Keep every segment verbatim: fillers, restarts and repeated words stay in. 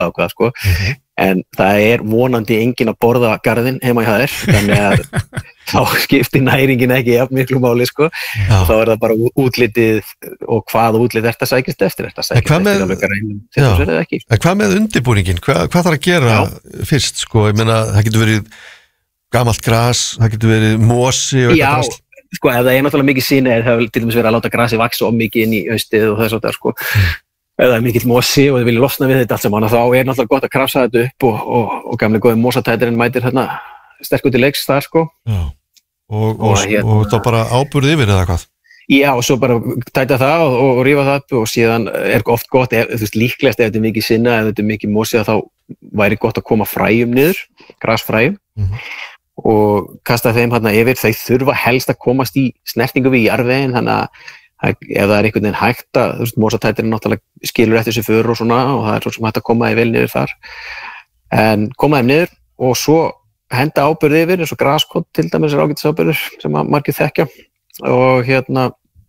og hvað sko, mm-hmm. en það er vonandi engin að borða garðinn heima hjá þér, þannig að þá skiptir næringin ekki jafn miklu máli sko, Já. og þá er það bara útlitið og hvað útlit ert að sækjast eftir, ert að sækjast eftir alveg garðinn, þetta verður ekki. En hvað með undirbúningin, hvað, hvað þarf að gera Já. fyrst sko, ég meina það getur verið gamalt gras, það getur verið mosi og eitthvað drasl. Sko, ef það er náttúrulega mikið síni, það vil til dæmis verið að láta grasi vaksa of mikið inn í haustið og þess og það, sko. Mm. Ef það er mikill mosi og þið vilja losna við þetta allt saman, þá er náttúrulega gott að krafsa þetta upp og, og, og gamli góði mosatætirinn mætir hérna sterkur til leiks þar, sko. Já, og, og, og, hérna, og þá bara áburð yfir eða hvað? Já, og svo bara tæta það og, og rífa það upp og síðan er oft gott, ef, þú veist, líklegast ef þetta er mikið sinna, ef þetta er mikið mosi, þá væri gott að koma fræjum niður, grasfræjum. Mm. og kasta þeim hérna yfir, þau þurfa helst að komast í snertingu við jarðveginn, þannig að ef það er einhvern veginn hægt að, þú veist, mosatætirinn náttúrulega skilur eftir sig för og svona og það er svo sem hægt að koma þeim vel niður þar en koma þeim niður og svo henda áburð yfir, eins og graskott til dæmis er ágætis áburður sem að margir þekkja og hérna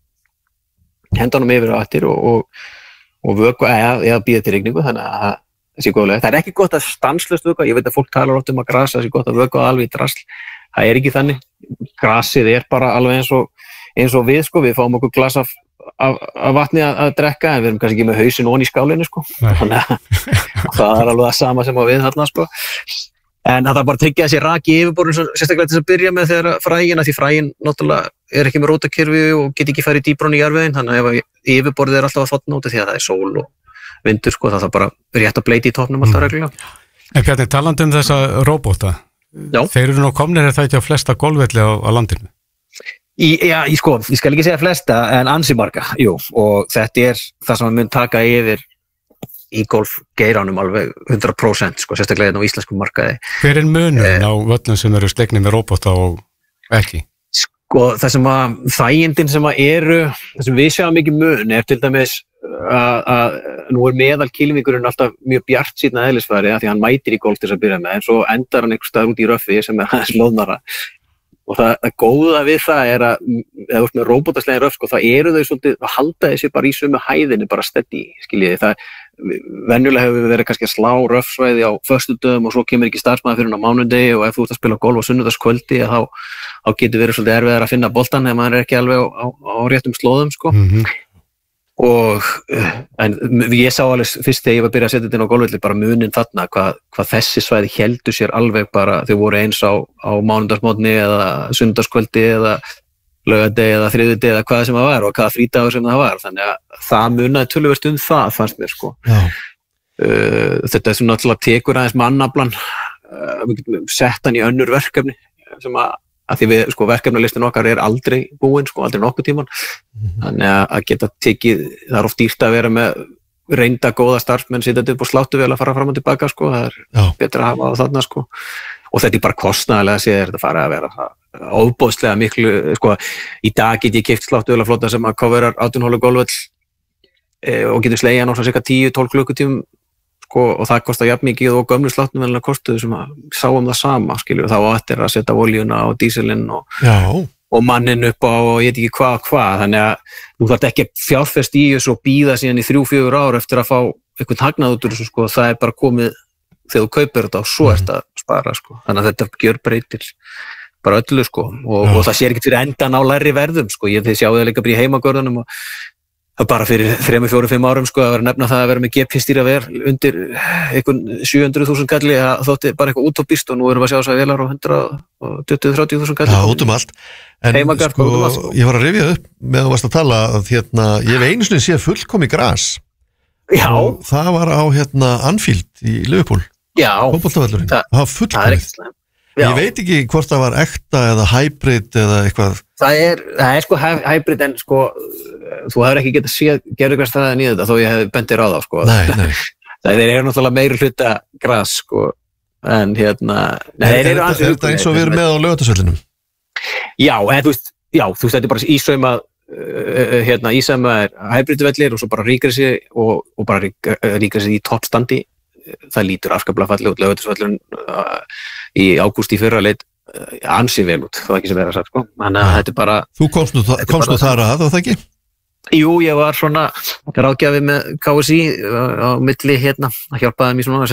henda honum yfir á eftir og, og, og vökva eða, eða býða til rigningu, þannig að það sé góðlega. Það er ekki gott að stanslaust vökva, ég veit að fólk talar oft um að grasa, það sé gott að vökva alveg í drasl, það er ekki þannig, grasið er bara alveg eins og, eins og við, sko, við fáum okkur glas af, af, af vatni að, að drekka, en við erum kannski ekki með hausinn onni í skálinu, sko, þannig að það er alveg það sama sem á við þarna, sko, en það er bara að tryggja þessi raki yfirborðin, sérstaklega til þess að byrja með þegar fræin, því fræin náttúrulega er ekki með rótarkerfi og get ekki farið dýpra onni í jarðveginn, þannig að ef yfirborðið er alltaf að þotna út því að það er sól og vindur, sko, það þarf bara rétt að bleiti í topnum alltaf reglulega. En Bjarni, talandi um þessa róbóta, já. Þeir eru nú komnir er það ekki á flesta golfvelli á, á landinu? Í, já, ég sko, ég skal ekki segja flesta, en ansi marga, jú, og þetta er það sem mun taka yfir í golfgeiranum alveg hundrað prósent, sko, sérstaklega á íslenskum markaði. Hver er munurinn eh, á völlum sem eru slegnir með róbóta og ekki? Sko, það sem að þægindin sem að eru, það sem við sjáum mikið mun er til dæmis að nú er meðal kylfingurinn alltaf mjög bjart síðan eðlisfæri að því hann mætir í golf til þess að byrja með en svo endar hann einhver staðar út í röffi sem er aðeins loðnara og það, það góða við það er að eða þú veist með róbótaslegin röff sko, það eru þau svolítið að halda þessi bara í sömu hæðinni bara steady, skiljiði, það venjulega hefur við verið kannski að slá röffsvæði á föstudögum og svo kemur ekki starfsmaður fyrir hann á mánudegi og ef þú ert að spila golf á sunnudagskvöldi þá, þá getur verið svolítið erfiðar að finna boltan ef maður er ekki alveg á, á, á réttum slóðum sko. Mm-hmm. Og en ég sá alveg fyrst þegar ég var að byrja að setja þetta inn á golfvelli bara munin þarna hvað, hvað þessi svæði héldu sér alveg bara þau voru eins á, á mánudagsmótni eða sunnudagskvöldi eða laugardegi eða þriðjudegi eða hvað sem það var og hvaða frídagur sem það var þannig að það munaði töluvert um það fannst mér sko. uh, þetta er svona náttúrulega tekur aðeins mannaflan uh, við getum sett hann í önnur verkefni sem að að því við, sko, verkefnalistin okkar er aldrei búinn, sko, aldrei nokkuð tíman mm-hmm. þannig að geta tekið það er oft dýrt að vera með reynda góða starfsmenn sitjandi upp og sláttu vel að fara fram og tilbaka, sko, það er Já. Betra að hafa á þarna, sko, og þetta er bara kostnaðarlega séð þetta fara að vera óbóðslega miklu, sko, í dag get ég keypt sláttu vel að flota sem að coverar átján hóla golfvöll e, og getur slegið hann á svona cirka tíu til tólf klukkutímum sko, og það kostar jafn mikið og gömlu sláttum vel að kostuðu sem að sáum það sama skilur þá áttir að setja oljuna og dísilinn og, og mannin upp á og ég veit ekki hvað hvað þannig að þú þarft ekki að fjárfest í þessu og býða síðan í þrjú, fjögur ár eftir að fá einhvern hagnað út úr þessu sko, það er bara komið þegar þú kaupir þetta og svo mm. ert að spara sko, þannig að þetta gjör breytir bara öllu sko og, og það sér ekki fyrir endan á læri verðum sko, ég þið sjáu það líka bara í heimagörðunum og bara fyrir þremur, fjórum, fimm árum sko að vera nefna það að vera með G P-stýra ver undir einhvern sjö hundruð þúsund kalli það þótti bara eitthvað útópist og nú erum við að sjá þess að velar á hundrað tuttugu til þrjátíu þúsund kalli. Já, út um allt. En Heimagar, sko, um allt, sko, ég var að rifja upp með að þú varst að tala að hérna, ég hef einu sinni séð fullkomi gras. Já. Og það var á hérna Anfield í Liverpool. Já. Fótboltavöllurinn. Það var fullkomið. Já. Ég veit ekki hvort það var ekta eða hybrid eða eitthvað. Það er, það er sko hybrid en sko þú hefur ekki getað séð gervigras-stæðin í þetta þó ég hef bent þér á það sko. Nei, nei. Það er náttúrulega meiri hluta gras sko en hérna nei, er, er, er þetta eins og við erum með á Laugardalsvellinum? Já, en þú veist, já, þú veist þetta er bara ísauma uh, hérna ísauma er hybridvellir og svo bara ríkrisi og, og bara ríkrisi í toppstandi það lítur afskaplega fallega út Laugardalsvöllurinn uh, í ágúst í fyrra leit uh, ansi vel út, það er ekki sem vera sagt sko. Þannig að þetta er bara Þú komst nú, komst nú þar að, var það ekki? Jú, ég var svona ráðgjafi með K S I á milli hérna, að hjálpa þeim í svona